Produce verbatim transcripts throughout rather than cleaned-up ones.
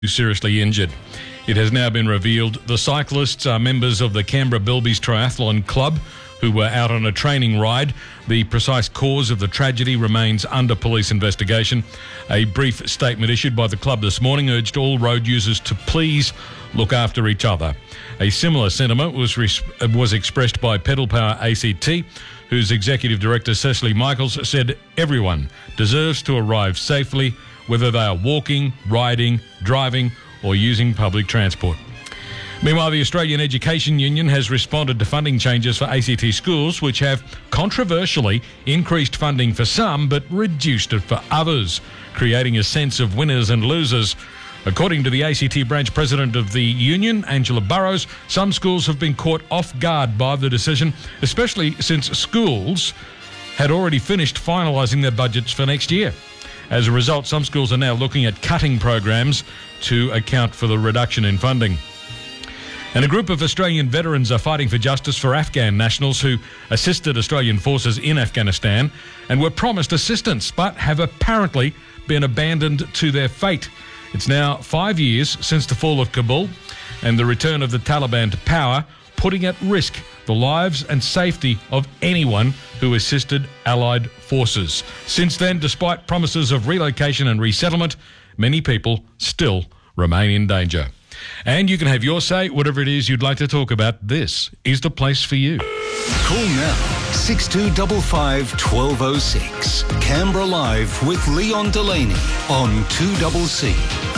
seriously injured. It has now been revealed the cyclists are members of the Canberra Bilbies Triathlon Club who were out on a training ride. The precise cause of the tragedy remains under police investigation. A brief statement issued by the club this morning urged all road users to please look after each other. A similar sentiment was res- was expressed by Pedal Power A C T, whose executive director Cecily Michaels said everyone deserves to arrive safely, whether they are walking, riding, driving or using public transport. Meanwhile, the Australian Education Union has responded to funding changes for A C T schools, which have controversially increased funding for some but reduced it for others, creating a sense of winners and losers. According to the A C T branch president of the union, Angela Burrows, some schools have been caught off guard by the decision, especially since schools had already finished finalising their budgets for next year. As a result, some schools are now looking at cutting programs to account for the reduction in funding. And a group of Australian veterans are fighting for justice for Afghan nationals who assisted Australian forces in Afghanistan and were promised assistance but have apparently been abandoned to their fate. It's now five years since the fall of Kabul and the return of the Taliban to power, putting at risk the lives and safety of anyone who assisted Allied forces. Since then, despite promises of relocation and resettlement, many people still remain in danger. And you can have your say, whatever it is you'd like to talk about. This is the place for you. Call now, six two five five, one two oh six. Canberra Live with Leon Delaney on two C C.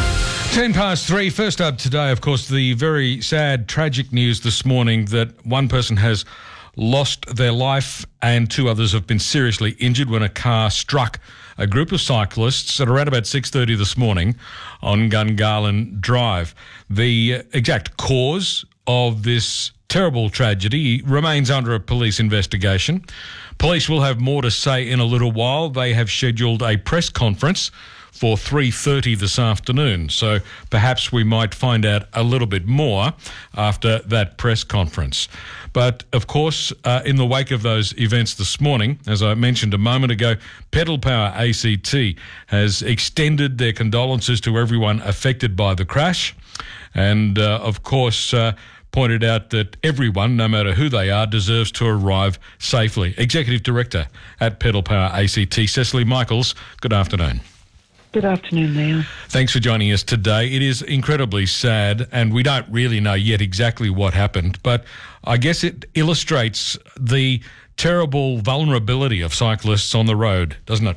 Ten past three. First up today, of course, the very sad, tragic news this morning that one person has lost their life and two others have been seriously injured when a car struck a group of cyclists at around about six thirty this morning on Gungahlin Drive. The exact cause of this terrible tragedy remains under a police investigation. Police will have more to say in a little while. They have scheduled a press conference for three thirty this afternoon. So perhaps we might find out a little bit more after that press conference. But of course, uh, in the wake of those events this morning, as I mentioned a moment ago, Pedal Power A C T has extended their condolences to everyone affected by the crash. And uh, of course, uh, pointed out that everyone, no matter who they are, deserves to arrive safely. Executive Director at Pedal Power A C T, Cecily Michaels, good afternoon. Good afternoon, Leon. Thanks for joining us today. It is incredibly sad, and we don't really know yet exactly what happened, but I guess it illustrates the terrible vulnerability of cyclists on the road, doesn't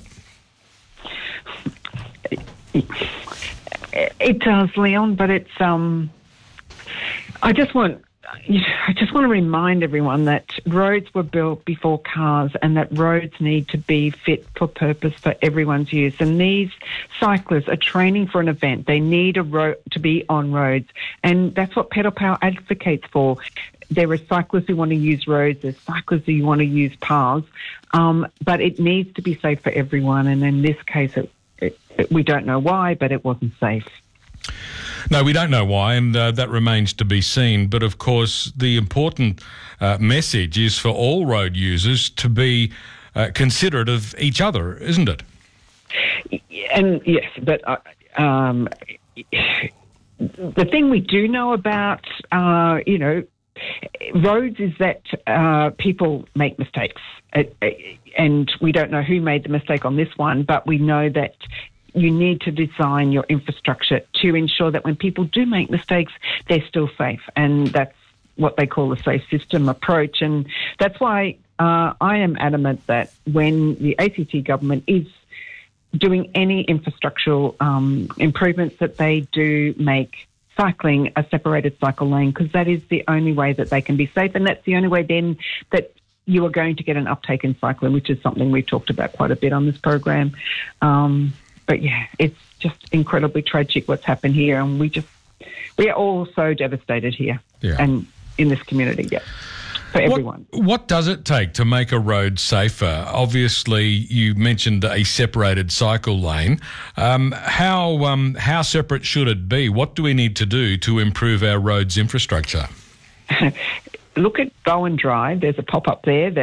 it? It does, Leon, but it's... um. I just want... I just want to remind everyone that roads were built before cars and that roads need to be fit for purpose for everyone's use. And these cyclists are training for an event. They need a road to be on roads. And that's what Pedal Power advocates for. There are cyclists who want to use roads. There's cyclists who want to use paths. Um, but it needs to be safe for everyone. And in this case, it, it, it, we don't know why, but it wasn't safe. No, we don't know why, and uh, that remains to be seen. But of course, the important uh, message is for all road users to be uh, considerate of each other, isn't it? And yes, but uh, um, the thing we do know about, uh, you know, roads is that uh, people make mistakes. Uh, and we don't know who made the mistake on this one, but we know that you need to design your infrastructure to ensure that when people do make mistakes, they're still safe. And that's what they call a safe system approach. And that's why uh, I am adamant that when the A C T government is doing any infrastructural um, improvements, that they do make cycling a separated cycle lane, because that is the only way that they can be safe. And that's the only way then that you are going to get an uptake in cycling, which is something we've talked about quite a bit on this program. Um, But yeah, it's just incredibly tragic what's happened here, and we just we are all so devastated here yeah. and in this community, yeah, for everyone. What, what does it take to make a road safer? Obviously, you mentioned a separated cycle lane. Um, how um, how separate should it be? What do we need to do to improve our roads infrastructure? Look at Bowen Drive. There's a pop-up there that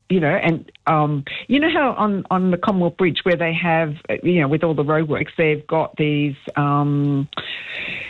you know, and um, you know how on, on the Commonwealth Bridge where they have, you know, with all the roadworks, they've got these... Um,